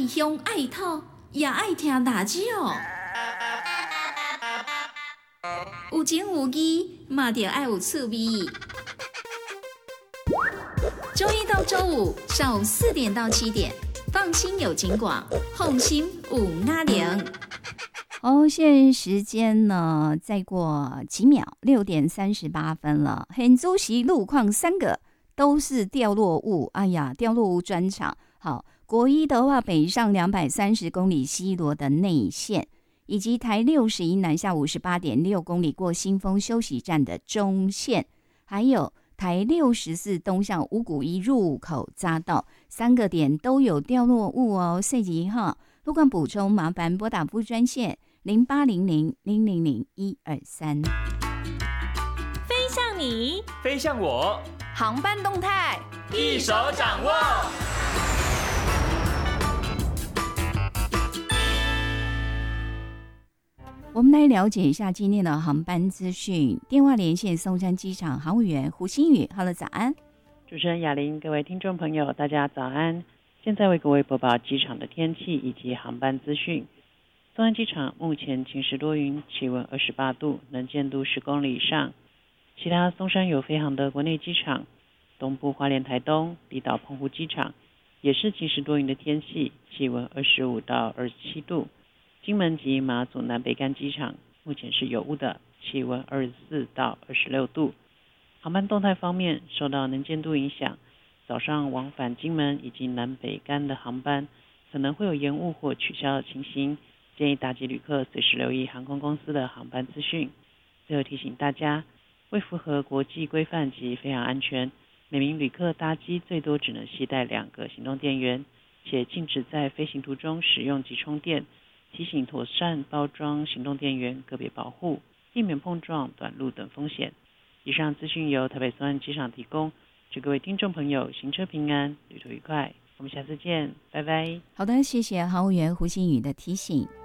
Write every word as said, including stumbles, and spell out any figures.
爱乡爱土，也爱听大radio。有情有义，嘛着爱有趣味。周一到周五上午四点到七点，放心有情广，放心有阿玲。 哦，现在时间呢，再过几秒，六点三十八分了。很主席路况三个都是掉落物，哎呀，掉落物专场。好，国一的话，北上两百三十公里西螺的内线，以及台六十一南下五十八点六公里过新丰休息站的中线，还有台六十四东向五股一入口匝道，三个点都有掉落物哦。四级号路况补充，麻烦拨打服务专线零八零零零零零一二三。 飞向你， 飞向我， 航班动态一手掌握。 我们来了解一下今天的航班资讯。电话连线松山机场航务员胡新宇 ，Hello， 早安。 主持人雅玲，各位听众朋友，大家早安。现在为各位播报机场的天气以及航班资讯。松山机场目前晴时多云，气温二十八度，能见度十公里以上。其他松山有飞航的国内机场，东部花莲台东、离岛澎湖机场也是晴时多云的天气，气温二十五到二十七度。金门及马祖南北干机场目前是有雾的，气温二十四到二十六度。航班动态方面，受到能见度影响，早上往返金门以及南北干的航班可能会有延误或取消的情形，建议搭机旅客随时留意航空公司的航班资讯。最后提醒大家，为符合国际规范及飞行安全，每名旅客搭机最多只能携带两个行动电源，且禁止在飞行途中使用及充电。提醒妥善包装行动电源，个别保护，避免碰撞、短路等风险。以上资讯由台北松山机场提供，祝各位听众朋友行车平安，旅途愉快。我们下次见，拜拜。 好的，谢谢航务员胡新宇的提醒。